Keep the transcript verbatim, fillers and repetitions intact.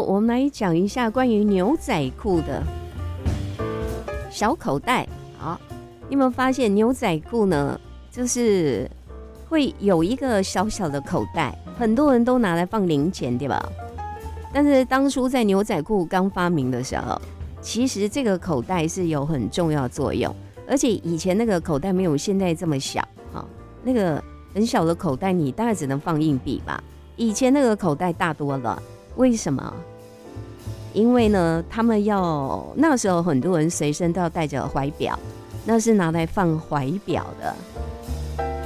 我们来讲一下关于牛仔裤的小口袋。好，你有没有发现牛仔裤呢，就是会有一个小小的口袋，很多人都拿来放零钱，对吧？但是当初在牛仔裤刚发明的时候，其实这个口袋是有很重要的作用，而且以前那个口袋没有现在这么小啊，那个很小的口袋你大概只能放硬币吧，以前那个口袋大多了。为什么？因为呢，他们要那个时候很多人随身都要带着怀表，那是拿来放怀表的。